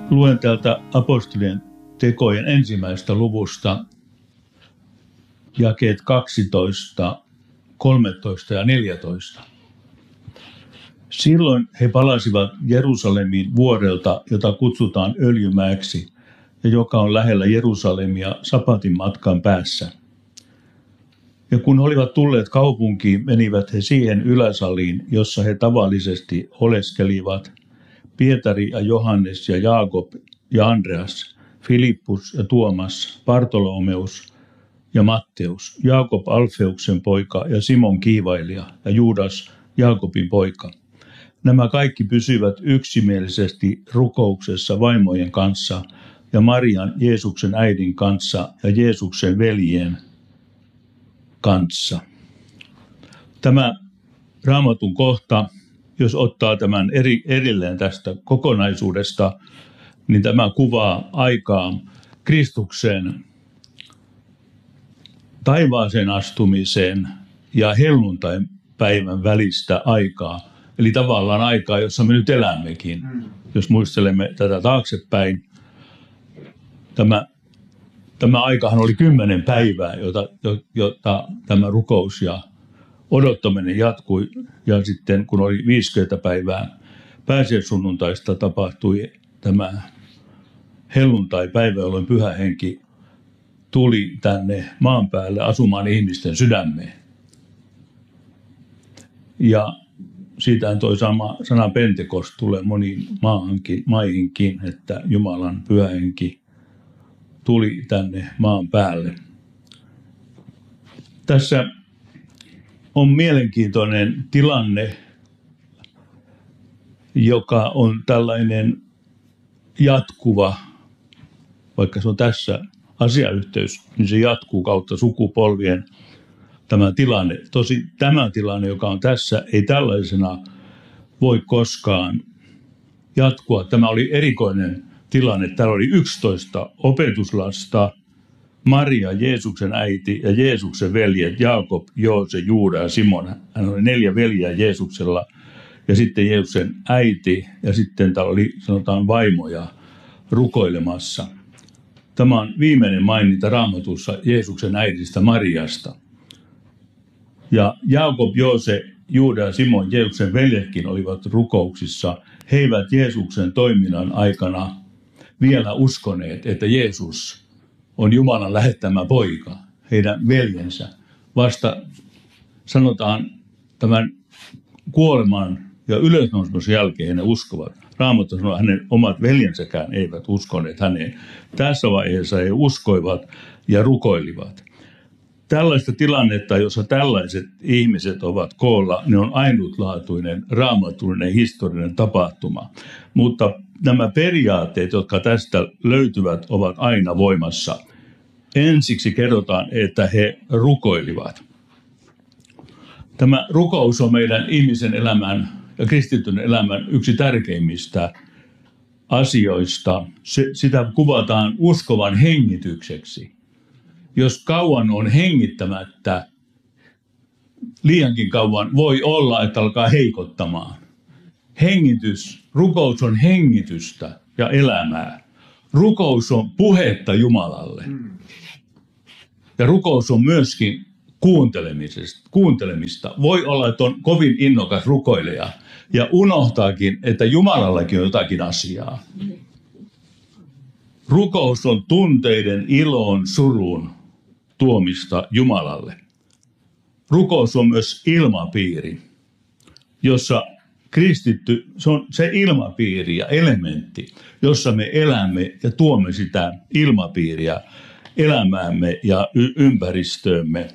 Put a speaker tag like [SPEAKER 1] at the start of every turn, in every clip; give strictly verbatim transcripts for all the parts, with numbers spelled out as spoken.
[SPEAKER 1] Luen täältä apostolien tekojen ensimmäisestä luvusta jakeet kaksitoista, kolmetoista ja neljätoista. Silloin he palasivat Jerusalemiin vuorelta, jota kutsutaan Öljymäeksi, ja joka on lähellä Jerusalemia sapatin matkan päässä. Ja kun olivat tulleet kaupunkiin, menivät he siihen yläsaliin, jossa he tavallisesti oleskelivat, Pietari ja Johannes ja Jaakob ja Andreas, Filippus ja Tuomas, Bartolomeus ja Matteus, Jaakob Alfeuksen poika ja Simon kiivailija ja Juudas Jaakobin poika. Nämä kaikki pysyivät yksimielisesti rukouksessa vaimojen kanssa ja Marian, Jeesuksen äidin kanssa ja Jeesuksen veljien kanssa. Tämä Raamatun kohta, jos ottaa tämän eri, erilleen tästä kokonaisuudesta, niin tämä kuvaa aikaa Kristuksen taivaaseen astumiseen ja helluntain päivän välistä aikaa. Eli tavallaan aikaa, jossa me nyt elämmekin. Jos muistelemme tätä taaksepäin, tämä, tämä aikahan oli kymmenen päivää, jota, jota tämä rukous ja odottaminen jatkui. Ja sitten kun oli viisikymmentä päivää pääsiäissunnuntaista, tapahtui tämä helluntai-päivä, jolloin Pyhä Henki tuli tänne maan päälle asumaan ihmisten sydämeen. Ja siitä toi sama sana Pentekost tulee moniin maahankin, maihinkin, että Jumalan Pyhä Henki tuli tänne maan päälle. Tässä on mielenkiintoinen tilanne, joka on tällainen jatkuva, vaikka se on tässä asiayhteys, niin se jatkuu kautta sukupolvien tämä tilanne. Tosi tämä tilanne, joka on tässä, ei tällaisena voi koskaan jatkua. Tämä oli erikoinen tilanne. Täällä oli yksitoista opetuslasta, Maria, Jeesuksen äiti ja Jeesuksen veljet, Jaakob, Joose, Juuda ja Simon. Hän oli neljä veljeä Jeesuksella ja sitten Jeesuksen äiti ja sitten täällä oli sanotaan vaimoja rukoilemassa. Tämä on viimeinen maininta Raamatussa Jeesuksen äidistä Mariasta. Ja Jaakob, Joose, Juuda ja Simon, Jeesuksen veljetkin olivat rukouksissa. He eivät Jeesuksen toiminnan aikana vielä uskoneet, että Jeesus on Jumalan lähettämä poika, heidän veljensä. Vasta sanotaan tämän kuoleman ja ylösnousemuksen jälkeen he uskovat. Raamattu sanoo, että hänen omat veljensäkään eivät uskoneet häneen. Tässä vaiheessa he uskoivat ja rukoilivat. Tällaista tilannetta, jossa tällaiset ihmiset ovat koolla, ne on ainutlaatuinen, raamatullinen, historiallinen tapahtuma. Mutta nämä periaatteet, jotka tästä löytyvät, ovat aina voimassa. Ensiksi kerrotaan, että he rukoilivat. Tämä rukous on meidän ihmisen elämän ja kristityn elämän yksi tärkeimmistä asioista. Se, sitä kuvataan uskovan hengitykseksi. Jos kauan on hengittämättä, liiankin kauan voi olla, että alkaa heikottamaan. Hengitys, rukous on hengitystä ja elämää. Rukous on puhetta Jumalalle. Ja rukous on myöskin kuuntelemista. Voi olla, että on kovin innokas rukoilija ja unohtaakin, että Jumalallakin on jotakin asiaa. Rukous on tunteiden, ilon, surun tuomista Jumalalle. Rukous on myös ilmapiiri, jossa kristitty, se on se ilmapiiri ja elementti, jossa me elämme ja tuomme sitä ilmapiiriä elämäämme ja y- ympäristöömme.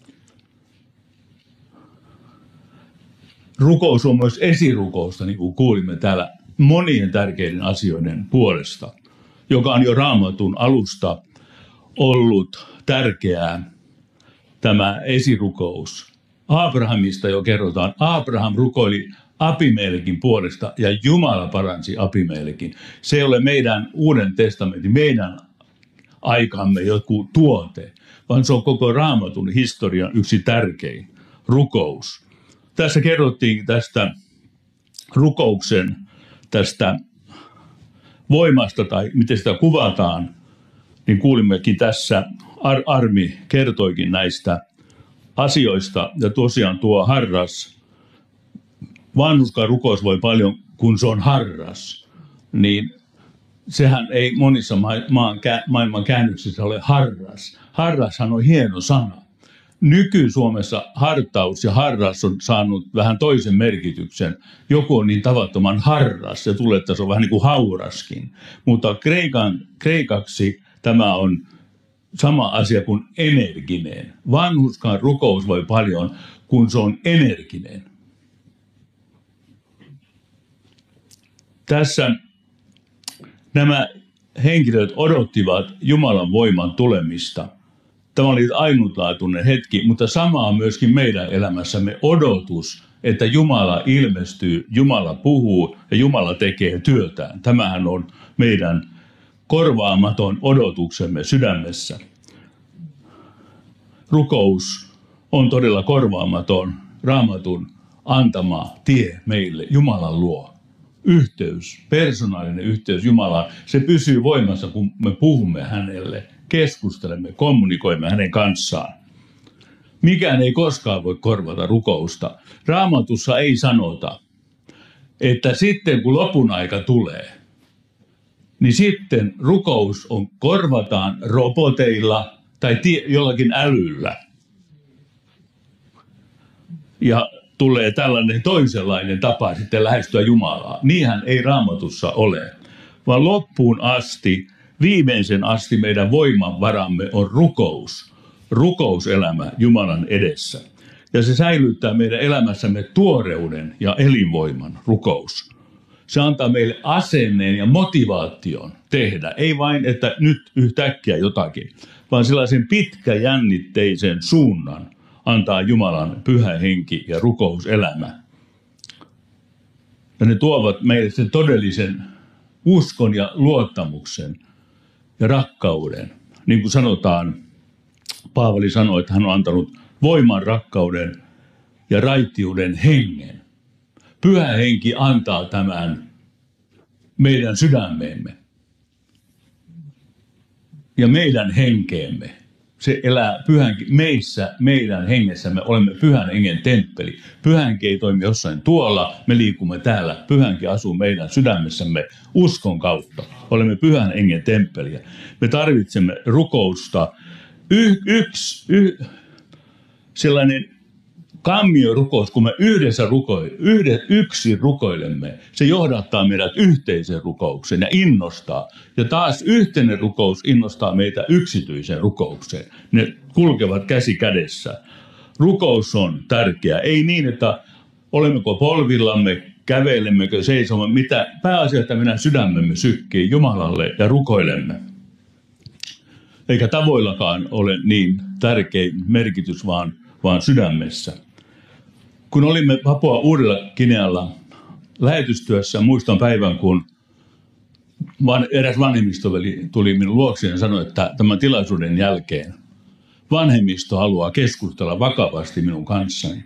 [SPEAKER 1] Rukous on myös esirukousta, niin kuin kuulimme täällä, monien tärkeiden asioiden puolesta, joka on jo Raamatun alusta ollut tärkeää, tämä esirukous. Abrahamista jo kerrotaan. Abraham rukoili Abimelekin puolesta ja Jumala paransi Abimelekin. Se ei ole meidän Uuden testamentin, meidän aikamme joku tuote, vaan se on koko Raamatun historian yksi tärkein rukous. Tässä kerrottiin tästä rukouksen, tästä voimasta tai miten sitä kuvataan, niin kuulimmekin tässä, Ar- Armi kertoikin näistä asioista. Ja tosiaan tuo harras, vanhuskaan rukous voi paljon, kun se on harras, niin sehän ei monissa ma- maan, maailman käännöksissä ole harras. Harrashan on hieno sana. Nyky-Suomessa hartaus ja harras on saanut vähän toisen merkityksen. Joku on niin tavattoman harras, se tulee, että se on vähän niin kuin hauraskin. Mutta kreikan, kreikaksi tämä on sama asia kuin energinen. Vanhuskaan rukous voi paljon, kun se on energinen. Tässä nämä henkilöt odottivat Jumalan voiman tulemista. Tämä oli ainutlaatuinen hetki, mutta sama on myöskin meidän elämässämme odotus, että Jumala ilmestyy, Jumala puhuu ja Jumala tekee työtään. Tämähän on meidän korvaamaton odotuksemme sydämessä. Rukous on todella korvaamaton Raamatun antama tie meille Jumalan luo. Yhteys, persoonallinen yhteys Jumalaan, se pysyy voimassa, kun me puhumme hänelle, keskustelemme, kommunikoimme hänen kanssaan. Mikään ei koskaan voi korvata rukousta. Raamatussa ei sanota, että sitten kun lopun aika tulee, niin sitten rukous on korvataan roboteilla tai jollakin älyllä. Ja tulee tällainen toisenlainen tapa sitten lähestyä Jumalaa. Niinhän ei Raamatussa ole, vaan loppuun asti, viimeisen asti meidän voimavaramme on rukous, rukouselämä Jumalan edessä. Ja se säilyttää meidän elämässämme tuoreuden ja elinvoiman, rukous. Se antaa meille asenneen ja motivaation tehdä, ei vain, että nyt yhtäkkiä jotakin, vaan sellaisen pitkäjännitteisen suunnan antaa Jumalan pyhä henki ja rukouselämä. Ja ne tuovat meille sen todellisen uskon ja luottamuksen ja rakkauden. Niin kuin sanotaan, Paavali sanoi, että hän on antanut voiman, rakkauden ja raittiuden hengen. Pyhä henki antaa tämän meidän sydämeemme ja meidän henkeemme. Se elää pyhän, meissä, meidän hengessämme, olemme pyhän hengen temppeli. Pyhänki ei toimi jossain tuolla, me liikumme täällä. Pyhänki asuu meidän sydämessämme uskon kautta. Olemme pyhän hengen temppeliä. Me tarvitsemme rukousta. Y- yksi, y- sellainen kammiorukous, kun me yhdessä rukoilemme, yhde, yksin rukoilemme, se johdattaa meidät yhteiseen rukoukseen ja innostaa. Ja taas yhteinen rukous innostaa meitä yksityiseen rukoukseen. Ne kulkevat käsi kädessä. Rukous on tärkeä. Ei niin, että olemmeko polvillamme, kävelemmekö, seisomme, mitä pääasia, että meidän sydämemme sykkii Jumalalle ja rukoilemme. Eikä tavoillakaan ole niin tärkein merkitys, vaan, vaan sydämessä. Kun olimme Papua Uudella-Ginealla lähetystyössä, muistan päivän, kun van, eräs vanhemmistoveli tuli minun luokseni ja sanoi, että tämän tilaisuuden jälkeen vanhemmisto haluaa keskustella vakavasti minun kanssani.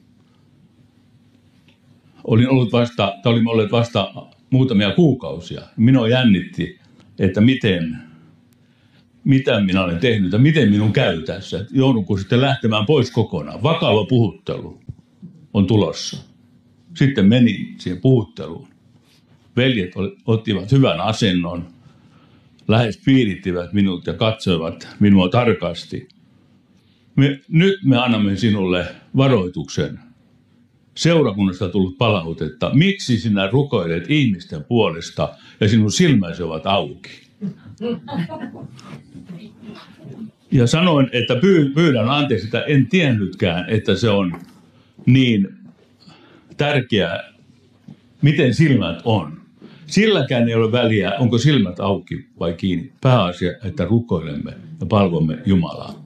[SPEAKER 1] Olin ollut vasta, tai olimme olleet vasta muutamia kuukausia. Minua jännitti, että miten, mitä minä olen tehnyt ja miten minun käy tässä. Joudunko sitten lähtemään pois kokonaan. Vakava puhuttelu on tulossa. Sitten menin siihen puhutteluun. Veljet ottivat hyvän asennon, lähes piirittivät minut ja katsoivat minua tarkasti. Me, nyt me annamme sinulle varoituksen. Seurakunnasta tullut palautetta. Miksi sinä rukoilet ihmisten puolesta ja sinun silmäsi ovat auki? Ja sanoin, että pyydän anteeksi, että en tiennytkään, että se on niin tärkeää, miten silmät on. Silläkään ei ole väliä, onko silmät auki vai kiinni. Pääasia, että rukoilemme ja palvomme Jumalaa.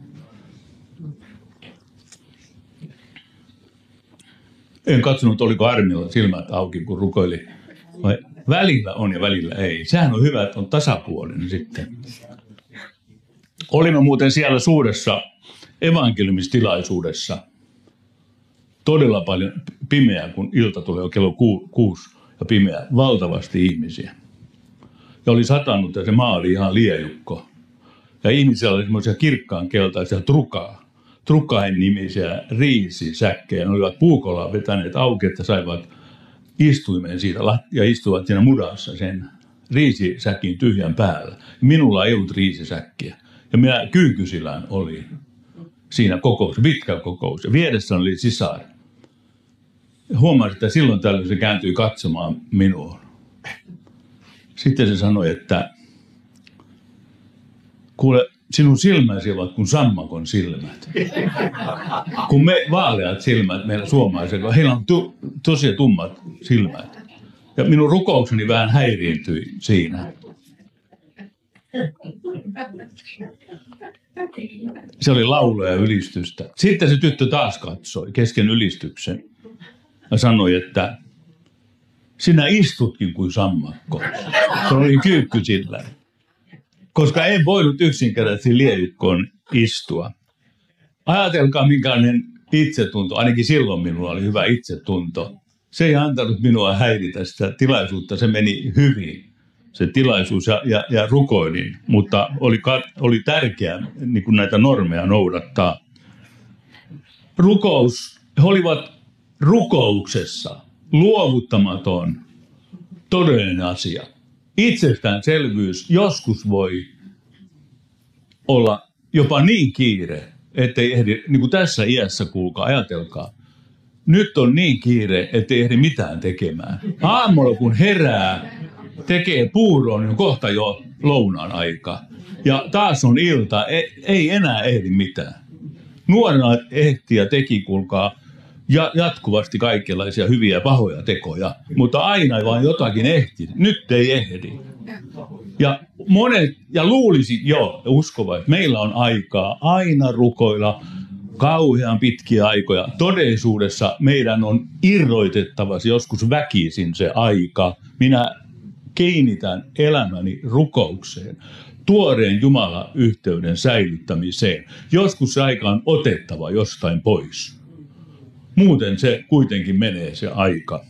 [SPEAKER 1] En katsonut, oliko Armilla silmät auki, kun rukoili. Vai välillä on ja välillä ei. Sehän on hyvä, että on tasapuolinen sitten. Olimme muuten siellä suuressa evankeliumistilaisuudessa. Todella paljon pimeää, kun ilta tulee kello ku, kuusi ja pimeää. Valtavasti ihmisiä. ja oli satanut ja se maa oli ihan liejukko. Ja ihmisillä oli semmoisia kirkkaan keltaisia trukaa, trukain nimisiä riisisäkkejä. Ne olivat puukolla vetäneet auki, että saivat istuimeen siitä ja istuivat siinä mudassa sen riisisäkin tyhjän päällä. Minulla ei ollut riisisäkkiä ja minä kyykysillään olin siinä kokous, pitkä kokous. Ja vieressä oli sisar. Huomasin, että silloin tällöin se kääntyi katsomaan minuun. Sitten se sanoi, että kuule, sinun silmäsi ovat kuin sammakon silmät. Kun me vaaleat silmät meillä suomalaisilla, heillä on tu, tosi tummat silmät. Ja minun rukoukseni vähän häiriintyi siinä. Se oli laulua ja ylistystä. Sitten se tyttö taas katsoi kesken ylistyksen ja sanoi, että sinä istutkin kuin sammakko. Se oli kyykkysillä. Koska en voinut yksinkertaisesti liejukkoon istua. Ajatelkaa, minkälainen itsetunto, ainakin silloin minulla oli hyvä itsetunto. Se ei antanut minua häiritä sitä tilaisuutta, se meni hyvin, se tilaisuus ja, ja, ja rukoilin, mutta oli, oli tärkeää niin kuin näitä normeja noudattaa. Rukous, he olivat rukouksessa luovuttamaton, todellinen asia. Itsestäänselvyys joskus voi olla jopa niin kiire, ettei ehdi, niin kuin tässä iässä kuulkaa, ajatelkaa. Nyt on niin kiire, ettei ehdi mitään tekemään. Aamulla kun herää, tekee puuroon, niin kohta jo lounaan aika. Ja taas on ilta, ei, ei enää ehdi mitään. Nuorena ehti ja teki, kuulkaa, ja jatkuvasti kaikenlaisia hyviä ja pahoja tekoja, mutta aina vain jotakin ehti. Nyt ei ehdi. Ja monet, ja luulisi jo, uskova, että meillä on aikaa aina rukoilla kauhean pitkiä aikoja. Todellisuudessa meidän on irroitettava joskus väkisin se aika. Minä kiinnitän elämäni rukoukseen, tuoreen Jumala-yhteyden säilyttämiseen. Joskus se aika on otettava jostain pois. Muuten se kuitenkin menee se aika.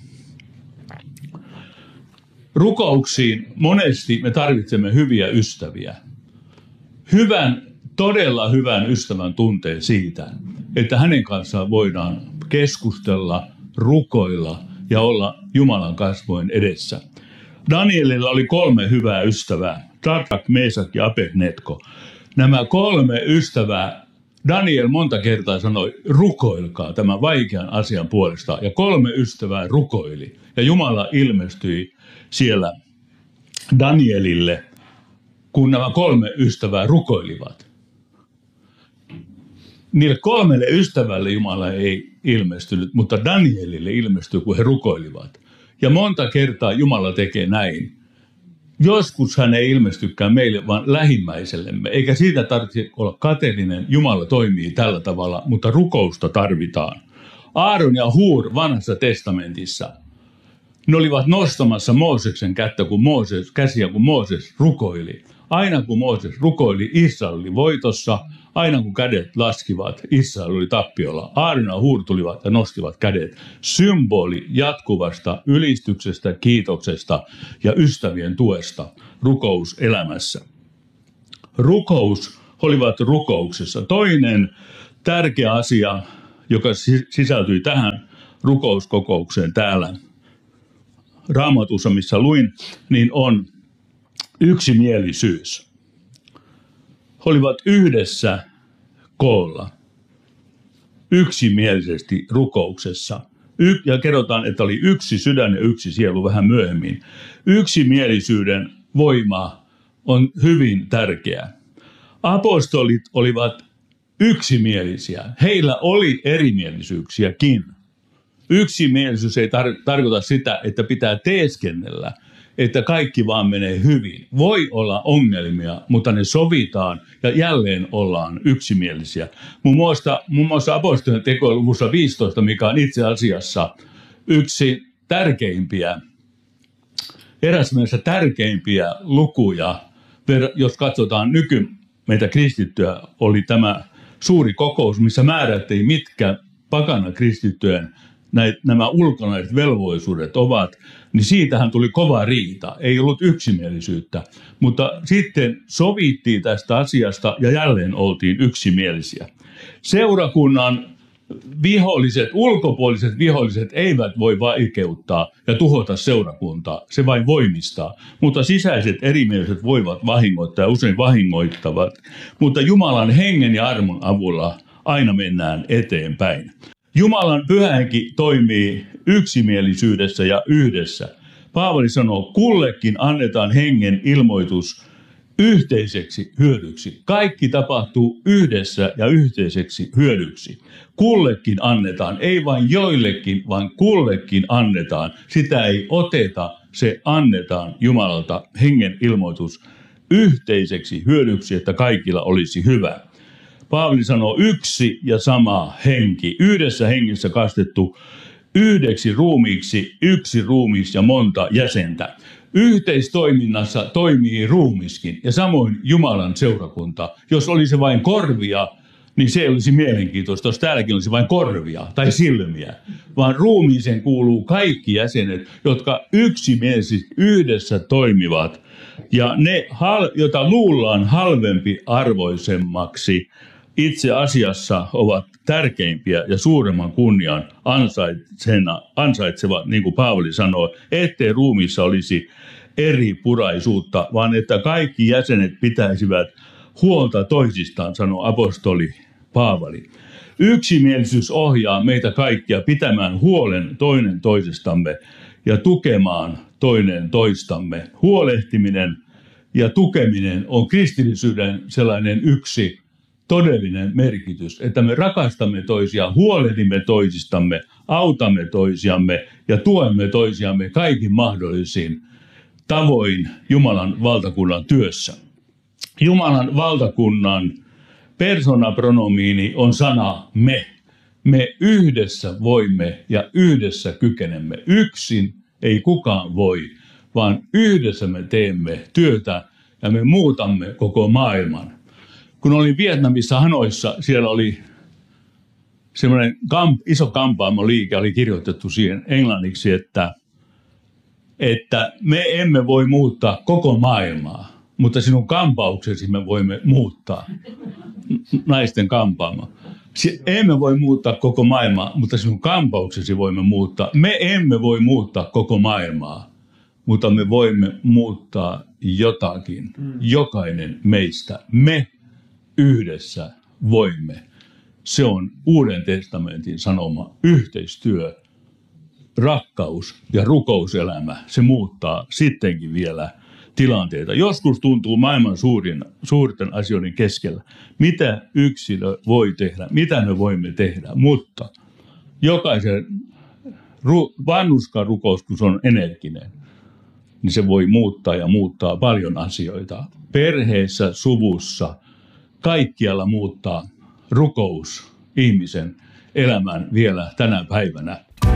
[SPEAKER 1] Rukouksiin monesti me tarvitsemme hyviä ystäviä. Hyvän, todella hyvän ystävän tunteen siitä, että hänen kanssaan voidaan keskustella, rukoilla ja olla Jumalan kasvojen edessä. Danielilla oli kolme hyvää ystävää, Sadrak, Meesak ja Abednego. Nämä kolme ystävää, Daniel monta kertaa sanoi, rukoilkaa tämän vaikean asian puolesta. Ja kolme ystävää rukoili. Ja Jumala ilmestyi siellä Danielille, kun nämä kolme ystävää rukoilivat. Niille kolmelle ystävälle Jumala ei ilmestynyt, mutta Danielille ilmestyi, kun he rukoilivat. Ja monta kertaa Jumala tekee näin. Joskus hän ei ilmestykään meille, vaan lähimmäisellemme. Eikä siitä tarvitse olla kateellinen. Jumala toimii tällä tavalla, mutta rukousta tarvitaan. Aaron ja Hur vanhassa testamentissa. Ne olivat nostamassa Mooseksen kättä, kun Mooses, käsiä, kun Mooses rukoili. Aina kun Mooses rukoili, Israel oli voitossa. Aina kun kädet laskivat, Israel oli tappiolla. Aaron ja Hur tulivat ja nostivat kädet. Symboli jatkuvasta ylistyksestä, kiitoksesta ja ystävien tuesta rukouselämässä. Rukous olivat rukouksessa. Toinen tärkeä asia, joka sisältyi tähän rukouskokoukseen täällä Raamatussa, missä luin, niin on yksimielisyys. He olivat yhdessä koolla, yksimielisesti rukouksessa. Y- ja kerrotaan, että oli yksi sydän ja yksi sielu vähän myöhemmin. Yksimielisyyden voima on hyvin tärkeä. Apostolit olivat yksimielisiä. Heillä oli erimielisyyksiäkin. Yksimielisyys ei tar- tarkoita sitä, että pitää teeskennellä, että kaikki vaan menee hyvin. Voi olla ongelmia, mutta ne sovitaan ja jälleen ollaan yksimielisiä. Muun muassa, muun muassa apostolien tekojen luvussa viisitoista, mikä on itse asiassa yksi tärkeimpiä, eräs mielessä tärkeimpiä lukuja, jos katsotaan nyky meitä kristittyä, oli tämä suuri kokous, missä määrättiin, mitkä pakana kristittyjen näitä, nämä ulkonaiset velvollisuudet ovat, niin siitähän tuli kova riita. Ei ollut yksimielisyyttä, mutta sitten sovittiin tästä asiasta ja jälleen oltiin yksimielisiä. Seurakunnan viholliset, ulkopuoliset viholliset eivät voi vaikeuttaa ja tuhota seurakuntaa, se vain voimistaa. Mutta sisäiset erimielisyydet voivat vahingoittaa ja usein vahingoittavat. Mutta Jumalan hengen ja armon avulla aina mennään eteenpäin. Jumalan pyhä henki toimii yksimielisyydessä ja yhdessä. Paavali sanoo, kullekin annetaan hengen ilmoitus yhteiseksi hyödyksi. Kaikki tapahtuu yhdessä ja yhteiseksi hyödyksi. Kullekin annetaan, ei vain joillekin, vaan kullekin annetaan. Sitä ei oteta, se annetaan Jumalalta hengen ilmoitus yhteiseksi hyödyksi, että kaikilla olisi hyvä. Paavali sanoo yksi ja sama henki, yhdessä hengessä kastettu yhdeksi ruumiiksi, yksi ruumis ja monta jäsentä. Yhteistoiminnassa toimii ruumiskin ja samoin Jumalan seurakunta. Jos olisi vain korvia, niin se ei olisi mielenkiintoista, jos täälläkin olisi vain korvia tai silmiä. Vaan ruumiiseen kuuluu kaikki jäsenet, jotka yksimielisesti yhdessä toimivat. Ja ne, joita luullaan halvempi arvoisemmaksi, itse asiassa ovat tärkeimpiä ja suuremman kunnian ansaitsevat, niin kuin Paavali sanoo, ettei ruumiissa olisi eri puraisuutta, vaan että kaikki jäsenet pitäisivät huolta toisistaan, sanoo apostoli Paavali. Yksimielisyys ohjaa meitä kaikkia pitämään huolen toinen toisestamme ja tukemaan toinen toistamme. Huolehtiminen ja tukeminen on kristillisyyden sellainen yksi todellinen merkitys, että me rakastamme toisiaan, huolehdimme toisistamme, autamme toisiamme ja tuemme toisiamme kaikin mahdollisin tavoin Jumalan valtakunnan työssä. Jumalan valtakunnan persoonapronomiini on sana me. Me yhdessä voimme ja yhdessä kykenemme. Yksin ei kukaan voi, vaan yhdessä me teemme työtä ja me muutamme koko maailman. Kun olin Vietnamissa Hanoissa, siellä oli semmoinen kamp, iso kampaamoliike, oli kirjoitettu siihen englanniksi, että, että me emme voi muuttaa koko maailmaa, mutta sinun kampauksesi me voimme muuttaa. Naisten kampaama. Emme voi muuttaa koko maailmaa, mutta sinun kampauksesi voimme muuttaa. Me emme voi muuttaa koko maailmaa, mutta me voimme muuttaa jotakin. Jokainen meistä. Me yhdessä voimme. Se on Uuden testamentin sanoma yhteistyö, rakkaus ja rukouselämä. Se muuttaa sittenkin vielä tilanteita. Joskus tuntuu maailman suurin, suurten asioiden keskellä. Mitä yksilö voi tehdä? Mitä me voimme tehdä? Mutta jokaisen ru, vanhuskan rukous, kun se on energinen, niin se voi muuttaa ja muuttaa paljon asioita. Perheessä, suvussa, kaikkialla muuttaa rukous ihmisen elämän vielä tänä päivänä.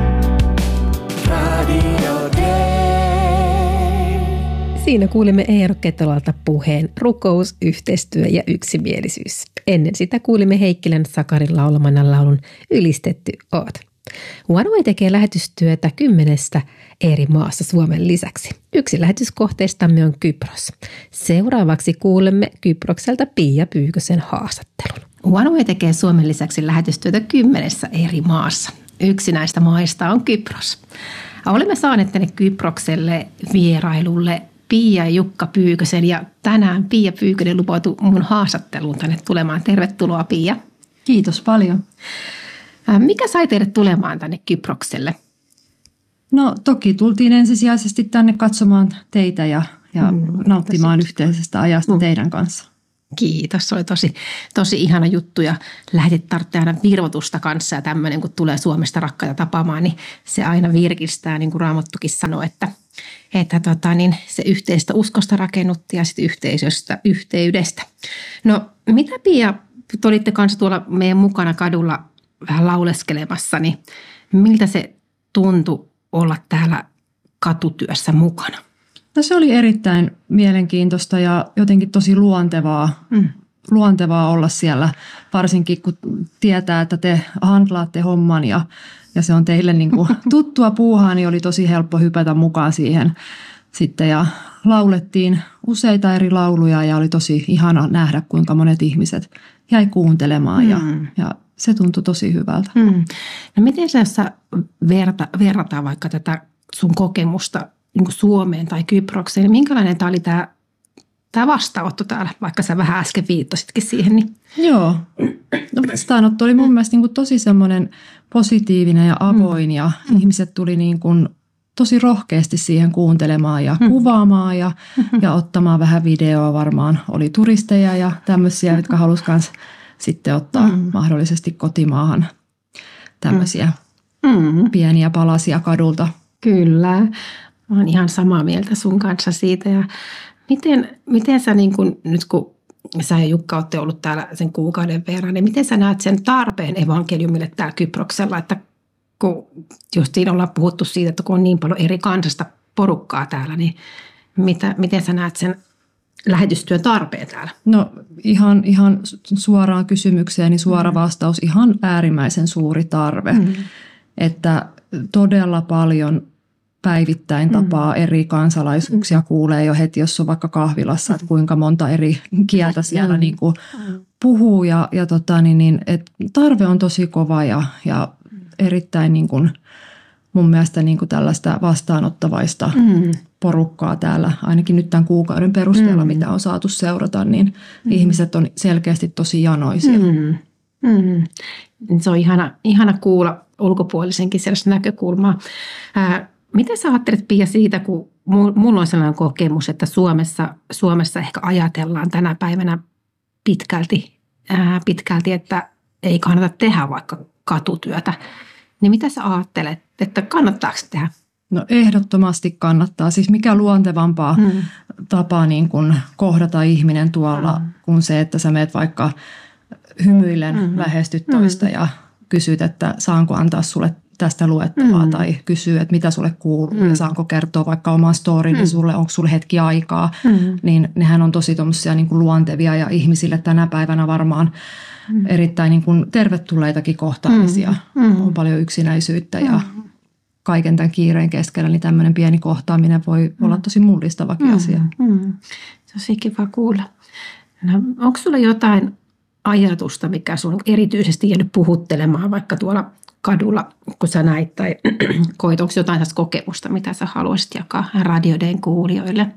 [SPEAKER 2] Siinä kuulimme Eero Ketolalta puheen rukous, yhteistyö ja yksimielisyys. Ennen sitä kuulimme Heikkilän Sakarin laulamana laulun Ylistetty oot. One Way tekee lähetystyötä kymmenestä eri maassa Suomen lisäksi. Yksi lähetyskohteistamme on Kypros. Seuraavaksi kuulemme Kyprokselta Pia Pyykösen haastattelun. One Way tekee Suomen lisäksi lähetystyötä kymmenessä eri maassa. Yksi näistä maista on Kypros. Olemme saaneet tänne Kyprokselle vierailulle Pia ja Jukka Pyykösen ja tänään Pia Pyykönen lupautui mun haastatteluun tänne tulemaan. Tervetuloa Pia.
[SPEAKER 3] Kiitos paljon.
[SPEAKER 2] Mikä sai teidät tulemaan tänne Kyprokselle?
[SPEAKER 3] No toki tultiin ensisijaisesti tänne katsomaan teitä ja, ja mm, nauttimaan yhteisestä ajasta mm. teidän kanssa.
[SPEAKER 2] Kiitos, se oli tosi, tosi ihana juttu ja lähetit tarvitse aina virvotusta kanssa ja tämmöinen kun tulee Suomesta rakkaita tapaamaan, niin se aina virkistää, niin kuin Raamattukin sanoi, että, että tota, niin se yhteistä uskosta rakennutti ja sitten yhteisöstä, yhteydestä. No mitä Pia, te olitte kanssa tuolla meidän mukana kadulla vähän lauleskelemassa, niin miltä se tuntui olla täällä katutyössä mukana?
[SPEAKER 3] No se oli erittäin mielenkiintoista ja jotenkin tosi luontevaa, mm. luontevaa olla siellä, varsinkin kun tietää, että te handlaatte homman ja, ja se on teille niin kuin tuttua puuhaa, niin oli tosi helppo hypätä mukaan siihen sitten ja laulettiin useita eri lauluja ja oli tosi ihana nähdä, kuinka monet ihmiset jäi kuuntelemaan mm. ja, ja se tuntui tosi hyvältä.
[SPEAKER 2] Mm. No miten sä, jos sä verta, verrataan vaikka tätä sun kokemusta niin kuin Suomeen tai Kyprokseen, niin minkälainen tämä oli tämä, tämä vastaanotto täällä, vaikka sä vähän äsken viittasitkin siihen? Niin.
[SPEAKER 3] Joo, no, vastaanotto oli mun mielestä niin kuin tosi semmoinen positiivinen ja avoin ja mm. ihmiset tuli niin kuin tosi rohkeasti siihen kuuntelemaan ja mm. kuvaamaan ja, mm-hmm. ja ottamaan vähän videoa. Varmaan oli turisteja ja tämmöisiä, jotka halusivat myös sitten ottaa mm. mahdollisesti kotimaahan tämmöisiä mm. pieniä palasia kadulta.
[SPEAKER 2] Kyllä, mä oon ihan samaa mieltä sun kanssa siitä. Ja miten, miten sä niin kun, nyt kun sä ja Jukka olette ollut täällä sen kuukauden verran, niin miten sä näet sen tarpeen evankeliumille täällä Kyproksella, että kun justiin ollaan puhuttu siitä, että kun on niin paljon eri kansasta porukkaa täällä, niin mitä, miten sä näet sen lähetystyön tarpeen täällä?
[SPEAKER 3] No ihan, ihan suoraan kysymykseen, niin suora vastaus, ihan äärimmäisen suuri tarve. Mm. Että todella paljon päivittäin tapaa mm. eri kansalaisuuksia, kuulee jo heti, jos on vaikka kahvilassa, että kuinka monta eri kieltä siellä mm. niin kuin puhuu. Ja, ja tota, niin, niin, et tarve on tosi kova ja, ja erittäin niin kuin, mun mielestä niin kuin tällaista vastaanottavaista mm. porukkaa täällä, ainakin nyt tämän kuukauden perusteella, mm. mitä on saatu seurata, niin mm. ihmiset on selkeästi tosi janoisia. Mm.
[SPEAKER 2] Mm. Se on ihana, ihana kuulla ulkopuolisenkin sellaista näkökulmaa. Ää, mitä sä ajattelet, Pia, siitä, kun mulla on sellainen kokemus, että Suomessa, Suomessa ehkä ajatellaan tänä päivänä pitkälti, ää, pitkälti, että ei kannata tehdä vaikka katutyötä. Niin mitä sä ajattelet, että kannattaako tehdä?
[SPEAKER 3] No ehdottomasti kannattaa. Siis mikä luontevampaa hmm. tapaa niin kuin kohdata ihminen tuolla, hmm. kuin se, että sä meet vaikka hymyillen hmm. lähestyt toista hmm. ja kysyt, että saanko antaa sulle tästä luettavaa hmm. tai kysyy, että mitä sulle kuuluu hmm. ja saanko kertoa vaikka oman storini hmm. sulle, onko sulle hetki aikaa. Hmm. Niin nehän on tosi tommosia niin kuin luontevia ja ihmisille tänä päivänä varmaan Mm. erittäin niin kuin tervetulleitakin kohtaamisia. Mm. On paljon yksinäisyyttä ja mm. kaiken tämän kiireen keskellä, niin tämmöinen pieni kohtaaminen voi mm. olla tosi mullistavakin mm. asia.
[SPEAKER 2] Mm. Tosi kiva kuulla. No, onko sulla jotain ajatusta, mikä sun on erityisesti jäänyt puhuttelemaan vaikka tuolla kadulla, kun sä näit tai koit, onko jotain tästä kokemusta, mitä sä haluaisit jakaa radioiden kuulijoille?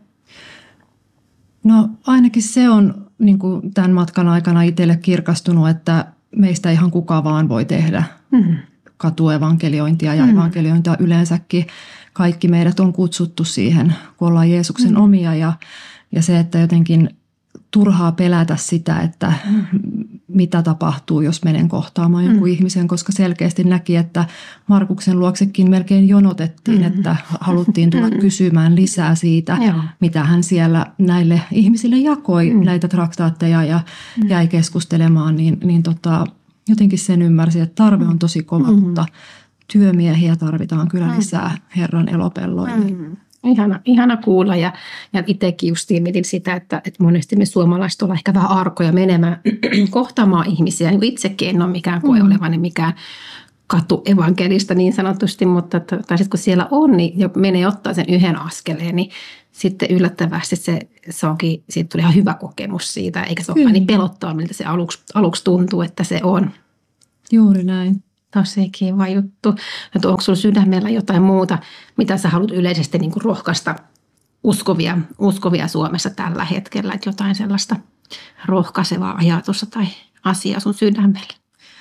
[SPEAKER 3] No ainakin se on niin kuin tämän matkan aikana itselle kirkastunut, että meistä ihan kuka vaan voi tehdä mm. katuevankeliointia ja mm. evankeliointia yleensäkin. Kaikki meidät on kutsuttu siihen, kun ollaan Jeesuksen mm. omia ja, ja se, että jotenkin turhaa pelätä sitä, että mm. mitä tapahtuu, jos menen kohtaamaan jonkun mm. ihmisen, koska selkeästi näki, että Markuksen luoksekin melkein jonotettiin, mm. että haluttiin tulla kysymään lisää siitä, Joo. mitä hän siellä näille ihmisille jakoi, mm. näitä traktaatteja ja mm. jäi keskustelemaan, niin, niin tota, jotenkin sen ymmärsi, että tarve on tosi kova, mm. mutta työmiehiä tarvitaan kyllä lisää Herran elopelloille. Mm.
[SPEAKER 2] Ihana, ihana kuulla ja, ja itsekin justiin mietin sitä, että, että monesti me suomalaiset ollaan ehkä vähän arkoja menemään kohtaamaan ihmisiä. Niin itsekin en ole mikään koe olevani mikään katuevankelista niin sanotusti, mutta tai sitten kun siellä on, niin ja menee ottaa sen yhden askeleen, niin sitten yllättävästi se, se onkin, siitä tuli ihan hyvä kokemus siitä, eikä se ole niin pelottava, miltä se aluksi, aluksi tuntuu, että se on.
[SPEAKER 3] Juuri näin.
[SPEAKER 2] Tosi kiva juttu. Että onko sinulla sydämellä jotain muuta, mitä sä haluat yleisesti niin kuin rohkaista uskovia, uskovia Suomessa tällä hetkellä? Että jotain sellaista rohkaisevaa ajatusta tai asiaa sun sydämellä?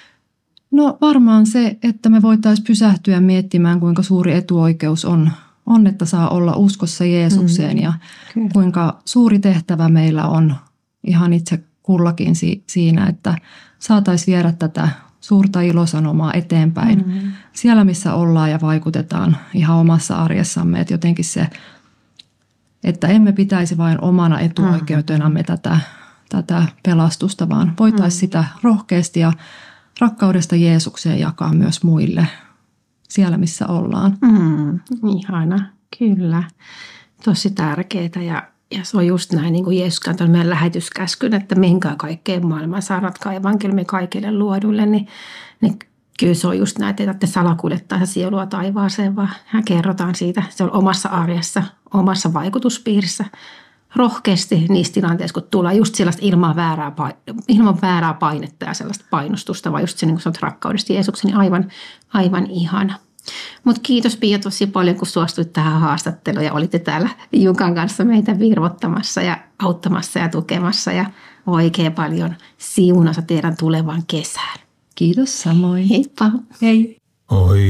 [SPEAKER 3] No varmaan se, että me voitaisiin pysähtyä miettimään, kuinka suuri etuoikeus on, on että saa olla uskossa Jeesukseen. Mm, ja kyllä. Kuinka suuri tehtävä meillä on ihan itse kullakin si- siinä, että saataisiin viedä tätä suurta ilosanomaa eteenpäin. Mm-hmm. Siellä, missä ollaan ja vaikutetaan ihan omassa arjessamme. Että jotenkin se, että emme pitäisi vain omana etuoikeutenamme mm-hmm. tätä, tätä pelastusta, vaan voitaisiin mm-hmm. sitä rohkeasti ja rakkaudesta Jeesukseen jakaa myös muille siellä, missä ollaan.
[SPEAKER 2] Mm, ihana, kyllä. Tosi tärkeää ja Ja se on just näin, niin kuin Jeesus kantoi meidän lähetyskäskyn, että menkää kaikkeen maailmaan, saarnatkaa evankeliumia kaikille luoduille, niin, niin
[SPEAKER 4] kyllä se on just näin, että ei tarvitse salakuljettaa sielua taivaaseen, vaan hän kerrotaan siitä. Se on omassa arjessa, omassa vaikutuspiirissä. Rohkeasti niissä tilanteissa, kun tulee just sellaista ilman väärää, ilman väärää painetta ja sellaista painostusta, vaan just se, niin kuin sanot, rakkaudesta Jeesuksen, niin aivan, aivan ihana. Mutta kiitos Pia tosi paljon, kun suostuit tähän haastatteluun ja olitte täällä Jukan kanssa meitä virvottamassa ja auttamassa ja tukemassa ja oikein paljon siunassa teidän tulevan kesään.
[SPEAKER 3] Kiitos samoin.
[SPEAKER 4] Heippa.
[SPEAKER 3] Hei.
[SPEAKER 5] Oi.